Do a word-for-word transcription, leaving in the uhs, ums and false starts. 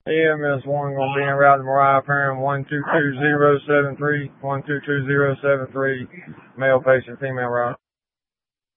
E M S one gonna be en route to Mariah Perrin, one two two zero seven three, one two two zero seven three, male patient, female route.